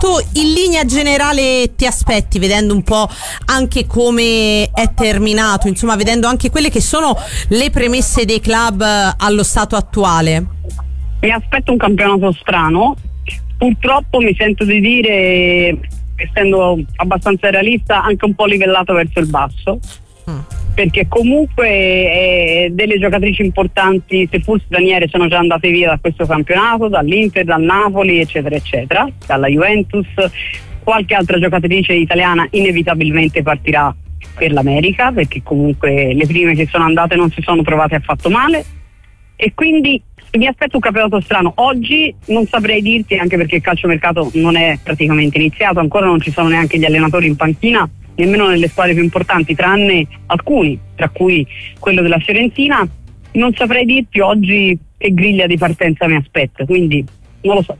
in linea generale ti aspetti, vedendo un po' anche come è terminato, insomma vedendo anche quelle che sono le premesse dei club allo stato attuale? Mi aspetto un campionato strano, purtroppo mi sento di dire, essendo abbastanza realista, anche un po' livellato verso il basso, perché comunque delle giocatrici importanti, seppur straniere, sono già andate via da questo campionato, dall'Inter, dal Napoli, eccetera eccetera, dalla Juventus. Qualche altra giocatrice italiana inevitabilmente partirà per l'America, perché comunque le prime che sono andate non si sono trovate affatto male, e quindi mi aspetto un campionato strano. Oggi non saprei dirti, anche perché il calciomercato non è praticamente iniziato, ancora non ci sono neanche gli allenatori in panchina, nemmeno nelle squadre più importanti, tranne alcuni, tra cui quello della Fiorentina. Non saprei dirti oggi che griglia di partenza mi aspetta, quindi non lo so.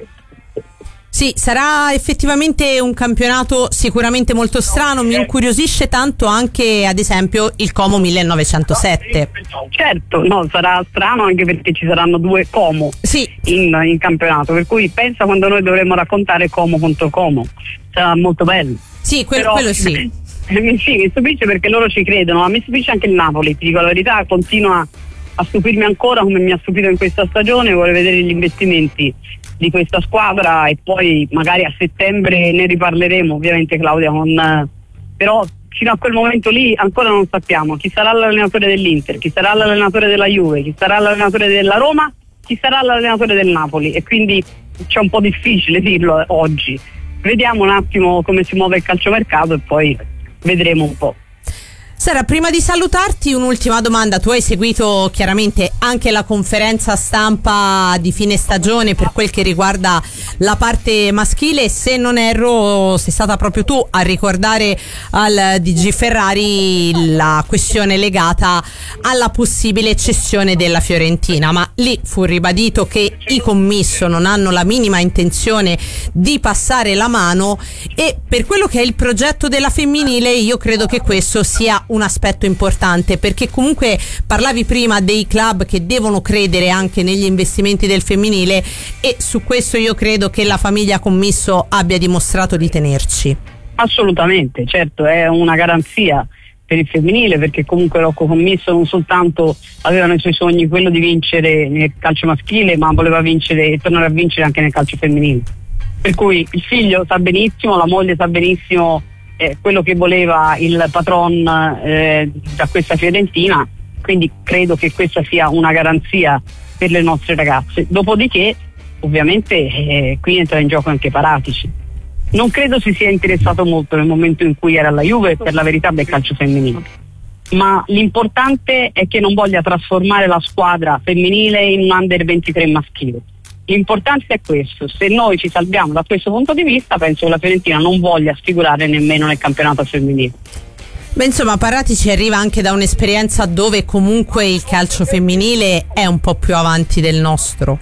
Sì, sarà effettivamente un campionato sicuramente molto strano. Mi incuriosisce tanto anche, ad esempio, il Como 1907. Certo, no, sarà strano anche perché ci saranno 2 Como in campionato, per cui pensa quando noi dovremmo raccontare Como contro Como, sarà molto bello. Sì, quello sì. Sì, mi stupisce perché loro ci credono, ma mi stupisce anche il Napoli, ti dico la verità, continua a stupirmi ancora come mi ha stupito in questa stagione. Vorrei vedere gli investimenti di questa squadra e poi magari a settembre ne riparleremo, ovviamente Claudia, però fino a quel momento lì ancora non sappiamo chi sarà l'allenatore dell'Inter, chi sarà l'allenatore della Juve, chi sarà l'allenatore della Roma, chi sarà l'allenatore del Napoli, e quindi c'è un po' difficile dirlo oggi. Vediamo un attimo come si muove il calciomercato e poi vedremo un po'. Sara, prima di salutarti un'ultima domanda. Tu hai seguito chiaramente anche la conferenza stampa di fine stagione per quel che riguarda la parte maschile, e se non erro sei stata proprio tu a ricordare al DG Ferrari la questione legata alla possibile cessione della Fiorentina, ma lì fu ribadito che i commisso non hanno la minima intenzione di passare la mano, e per quello che è il progetto della femminile io credo che questo sia un aspetto importante, perché comunque parlavi prima dei club che devono credere anche negli investimenti del femminile, e su questo io credo che la famiglia Commisso abbia dimostrato di tenerci. Assolutamente, certo, è una garanzia per il femminile, perché comunque Rocco Commisso non soltanto aveva nei suoi sogni quello di vincere nel calcio maschile, ma voleva vincere e tornare a vincere anche nel calcio femminile, per cui il figlio sa benissimo, la moglie sa benissimo quello che voleva il patron da questa Fiorentina, quindi credo che questa sia una garanzia per le nostre ragazze. Dopodiché ovviamente qui entra in gioco anche Paratici. Non credo si sia interessato molto nel momento in cui era alla Juve, per la verità, del calcio femminile, ma l'importante è che non voglia trasformare la squadra femminile in un under 23 maschile. L'importante è questo: se noi ci salviamo da questo punto di vista, penso che la Fiorentina non voglia sfigurare nemmeno nel campionato femminile. Beh, insomma, Paratici arriva anche da un'esperienza dove comunque il calcio femminile è un po' più avanti del nostro.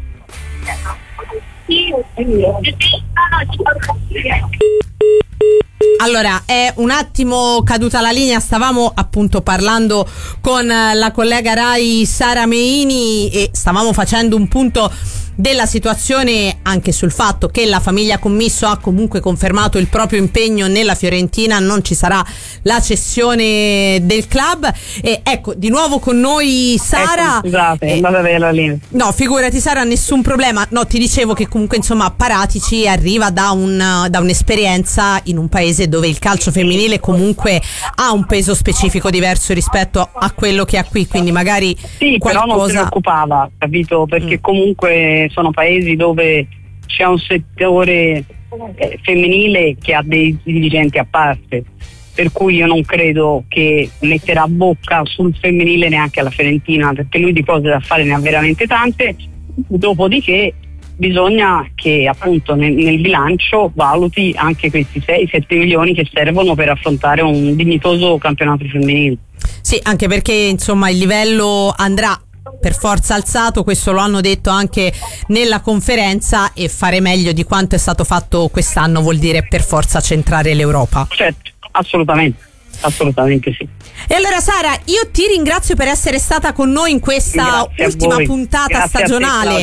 Allora, è un attimo caduta la linea, stavamo appunto parlando con la collega Rai Sara Meini e stavamo facendo un punto della situazione anche sul fatto che la famiglia Commisso ha comunque confermato il proprio impegno nella Fiorentina, non ci sarà la cessione del club. E ecco, di nuovo con noi Sara. Scusate, è andata via la linea. No, figurati Sara, nessun problema. No, ti dicevo che comunque insomma Paratici arriva da un'esperienza in un paese dove il calcio femminile comunque ha un peso specifico diverso rispetto a quello che ha qui, quindi magari sì, qualcosa... però non se ne occupava, capito? Perché comunque sono paesi dove c'è un settore femminile che ha dei dirigenti a parte, per cui io non credo che metterà bocca sul femminile neanche alla Fiorentina, perché lui di cose da fare ne ha veramente tante. Dopodiché bisogna che appunto nel bilancio valuti anche questi 6-7 milioni che servono per affrontare un dignitoso campionato femminile. Sì, anche perché insomma il livello andrà per forza alzato, questo lo hanno detto anche nella conferenza, e fare meglio di quanto è stato fatto quest'anno vuol dire per forza centrare l'Europa. Certo, assolutamente sì. E allora Sara, io ti ringrazio per essere stata con noi in questa ultima puntata stagionale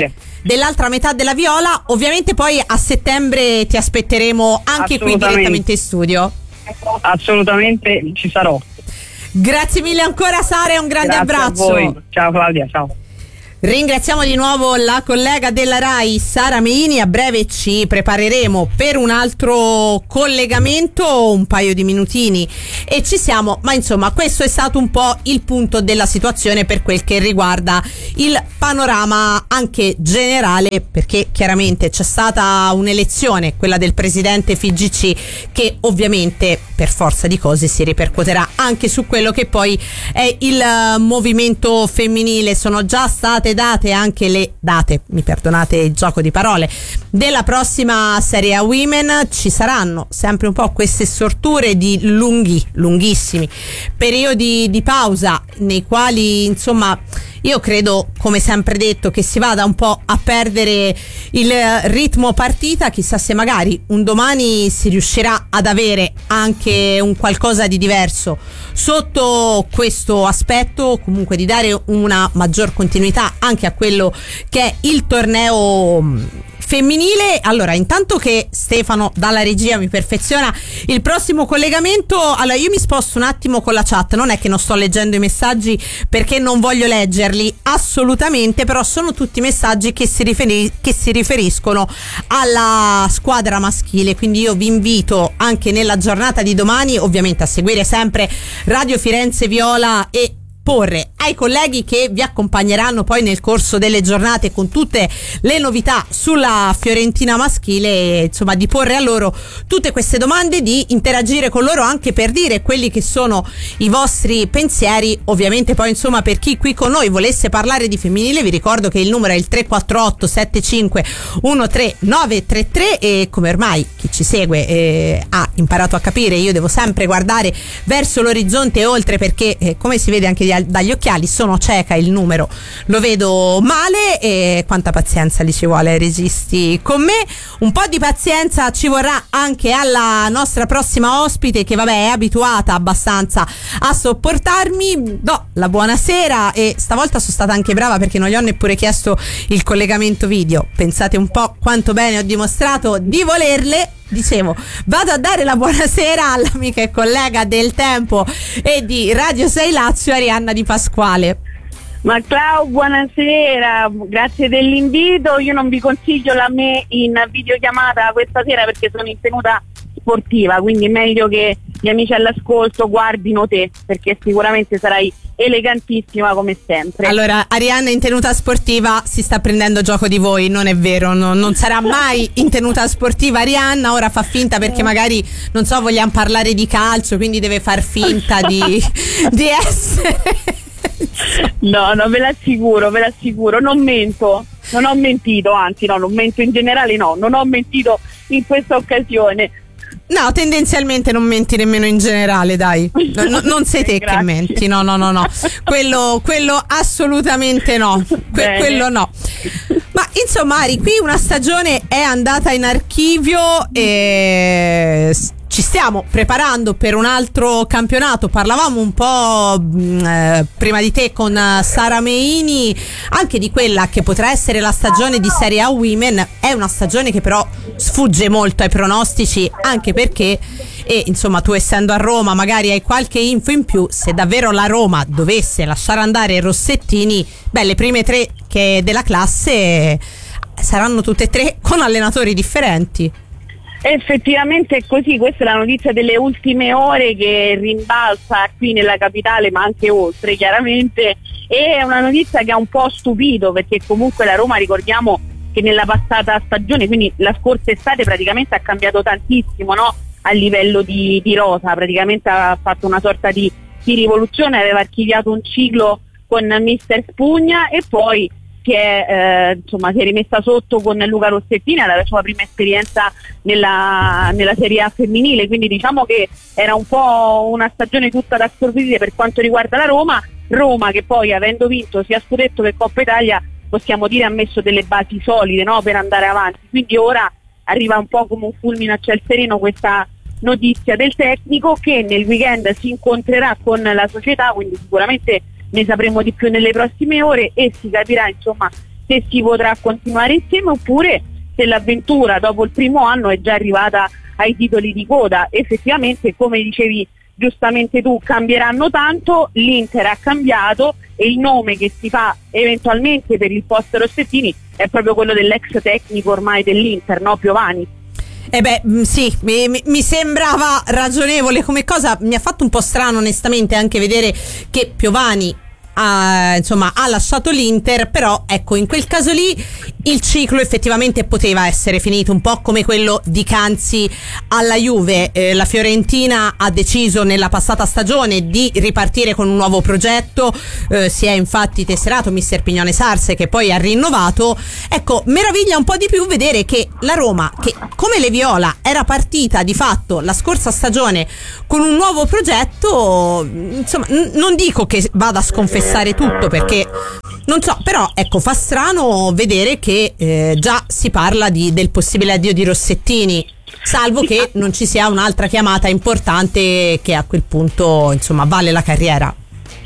dell'altra metà della Viola. Ovviamente poi a settembre ti aspetteremo anche qui direttamente in studio. Assolutamente ci sarò. Grazie mille ancora Sara e un grande abbraccio. A voi. Ciao Claudia, ciao. Ringraziamo di nuovo la collega della RAI Sara Meini. A breve ci prepareremo per un altro collegamento, un paio di minutini e ci siamo, ma insomma questo è stato un po' il punto della situazione per quel che riguarda il panorama anche generale, perché chiaramente c'è stata un'elezione, quella del presidente FIGC, che ovviamente per forza di cose si ripercuoterà anche su quello che poi è il movimento femminile. Sono già state date anche le date, mi perdonate il gioco di parole, della prossima Serie A Women. Ci saranno sempre un po' queste storture di lunghissimi periodi di pausa nei quali insomma io credo, come sempre detto, che si vada un po' a perdere il ritmo partita. Chissà se magari un domani si riuscirà ad avere anche un qualcosa di diverso sotto questo aspetto, comunque di dare una maggior continuità anche a quello che è il torneo femminile. Allora, intanto che Stefano dalla regia mi perfeziona il prossimo collegamento, allora io mi sposto un attimo con la chat. Non è che non sto leggendo i messaggi perché non voglio leggerli, assolutamente, però sono tutti messaggi che si riferiscono alla squadra maschile, quindi io vi invito anche nella giornata di domani ovviamente a seguire sempre Radio Firenze Viola e porre ai colleghi che vi accompagneranno poi nel corso delle giornate con tutte le novità sulla Fiorentina maschile, insomma di porre a loro tutte queste domande, di interagire con loro anche per dire quelli che sono i vostri pensieri. Ovviamente poi insomma per chi qui con noi volesse parlare di femminile vi ricordo che il numero è il 348 75 13933 e come ormai chi ci segue ha imparato a capire, io devo sempre guardare verso l'orizzonte e oltre, perché come si vede anche dagli occhiali sono cieca, il numero lo vedo male e quanta pazienza li ci vuole, registi con me. Un po' di pazienza ci vorrà anche alla nostra prossima ospite che vabbè è abituata abbastanza a sopportarmi. Do la buonasera e stavolta sono stata anche brava perché non gli ho neppure chiesto il collegamento video, pensate un po' quanto bene ho dimostrato di volerle. Dicevo, vado a dare la buonasera all'amica e collega del Tempo e di Radio 6 Lazio, Arianna Di Pasquale. Ma Clau, buonasera, grazie dell'invito. Io non vi consiglio la me in videochiamata questa sera perché sono in tenuta sportiva, quindi è meglio che gli amici all'ascolto guardino te, perché sicuramente sarai elegantissima come sempre. Allora, Arianna in tenuta sportiva si sta prendendo gioco di voi, non è vero, non sarà mai in tenuta sportiva Arianna, ora fa finta perché magari, non so, vogliamo parlare di calcio, quindi deve far finta di essere... No, ve l'assicuro, non mento, non ho mentito, anzi no, non mento in generale, no, non ho mentito in questa occasione. No, tendenzialmente non menti nemmeno in generale, dai. Non sei te che menti, no. Quello assolutamente no. Quello no. Ma insomma, Ari, qui una stagione è andata in archivio e ci stiamo preparando per un altro campionato. Parlavamo un po' prima di te con Sara Meini anche di quella che potrà essere la stagione di Serie A Women. È una stagione che però sfugge molto ai pronostici, anche perché insomma tu essendo a Roma magari hai qualche info in più. Se davvero la Roma dovesse lasciare andare Rossettini, le prime tre che della classe saranno tutte e tre con allenatori differenti. Effettivamente è così, questa è la notizia delle ultime ore che rimbalza qui nella capitale ma anche oltre chiaramente, e è una notizia che ha un po' stupito perché comunque la Roma, ricordiamo che nella passata stagione, quindi la scorsa estate, praticamente ha cambiato tantissimo, no? A livello di rosa, praticamente ha fatto una sorta di rivoluzione, aveva archiviato un ciclo con Mister Spugna e poi si è rimessa sotto con Luca Rossettini alla sua prima esperienza nella Serie A femminile, quindi diciamo che era un po' una stagione tutta da sorprendere per quanto riguarda la Roma che poi, avendo vinto sia scudetto che Coppa Italia, possiamo dire ha messo delle basi solide, no? Per andare avanti, quindi ora arriva un po' come un fulmine a ciel sereno questa notizia del tecnico che nel weekend si incontrerà con la società, quindi sicuramente ne sapremo di più nelle prossime ore e si capirà insomma se si potrà continuare insieme oppure se l'avventura dopo il primo anno è già arrivata ai titoli di coda. Effettivamente, come dicevi giustamente tu, cambieranno tanto, l'Inter ha cambiato e il nome che si fa eventualmente per il posto Rossettini è proprio quello dell'ex tecnico ormai dell'Inter, no? Piovani. Sì, mi sembrava ragionevole come cosa. Mi ha fatto un po' strano onestamente anche vedere che Piovani ha lasciato l'Inter, però ecco, in quel caso lì il ciclo effettivamente poteva essere finito, un po' come quello di Canzi alla Juve. La Fiorentina ha deciso nella passata stagione di ripartire con un nuovo progetto, si è infatti tesserato mister Pignone Sarse, che poi ha rinnovato. Ecco, meraviglia un po' di più vedere che la Roma, che come le Viola era partita di fatto la scorsa stagione con un nuovo progetto, insomma non dico che vada a sconfessare tutto, perché non so, però ecco, fa strano vedere che già si parla del possibile addio di Rossettini, salvo che non ci sia un'altra chiamata importante che a quel punto insomma vale la carriera.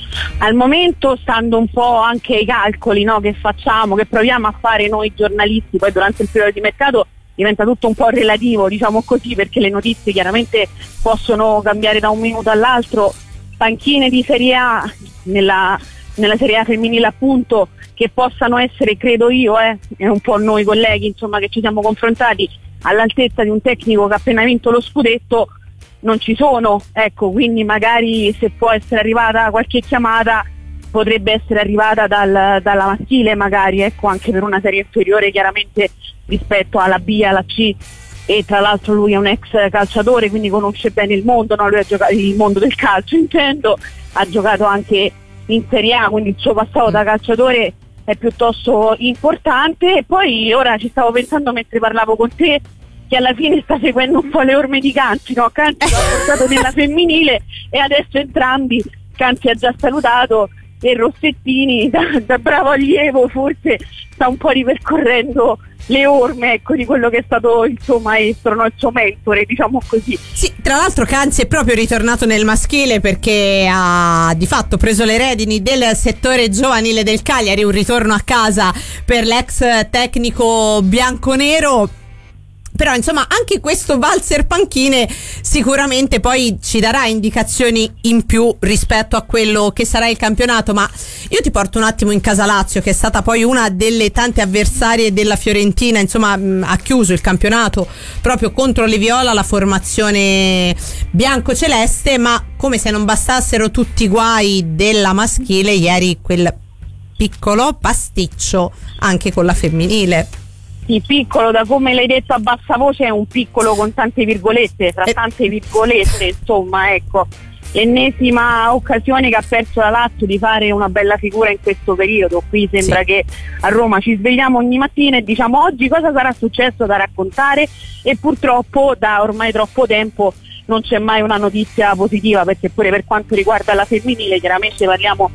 Al momento, stando un po' anche ai calcoli, no, che facciamo, che proviamo a fare noi giornalisti, poi durante il periodo di mercato diventa tutto un po' relativo, diciamo così, perché le notizie chiaramente possono cambiare da un minuto all'altro. Panchine di Serie A nella Serie A femminile, appunto, che possano essere, credo io, e un po' noi colleghi insomma che ci siamo confrontati, all'altezza di un tecnico che ha appena vinto lo scudetto, non ci sono, ecco, quindi magari se può essere arrivata qualche chiamata potrebbe essere arrivata dalla maschile, magari, ecco, anche per una serie inferiore chiaramente rispetto alla B, alla C. E tra l'altro lui è un ex calciatore, quindi conosce bene il mondo, no? Lui ha giocato il mondo del calcio, intendo, ha giocato anche in Serie A, quindi il suo passato da calciatore è piuttosto importante. E poi ora ci stavo pensando mentre parlavo con te che alla fine sta seguendo un po' le orme di Canzi, no? Canzi l'ha portato nella femminile e adesso entrambi, Canzi ha già salutato e Rossettini da bravo allievo forse sta un po' ripercorrendo le orme, ecco, di quello che è stato il suo maestro, no? Il suo mentore, diciamo così. Sì, tra l'altro Canzi è proprio ritornato nel maschile perché ha di fatto preso le redini del settore giovanile del Cagliari, un ritorno a casa per l'ex tecnico bianconero. Però insomma anche questo valzer panchine sicuramente poi ci darà indicazioni in più rispetto a quello che sarà il campionato. Ma io ti porto un attimo in Casa Lazio, che è stata poi una delle tante avversarie della Fiorentina, insomma ha chiuso il campionato proprio contro le Viola, la formazione bianco-celeste, ma come se non bastassero tutti i guai della maschile, ieri quel piccolo pasticcio anche con la femminile. Sì, piccolo, da come l'hai detto a bassa voce, è un piccolo con tante virgolette, tra tante virgolette, insomma, ecco, l'ennesima occasione che ha perso la Lazio di fare una bella figura in questo periodo. Qui sembra che a Roma ci svegliamo ogni mattina e diciamo oggi cosa sarà successo da raccontare, e purtroppo da ormai troppo tempo non c'è mai una notizia positiva, perché pure per quanto riguarda la femminile chiaramente parliamo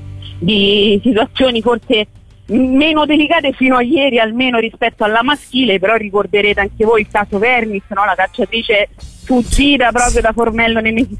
di situazioni forse meno delicate fino a ieri, almeno rispetto alla maschile. Però ricorderete anche voi il caso Vernis, no? La calciatrice fuggita proprio da Formello nei mesi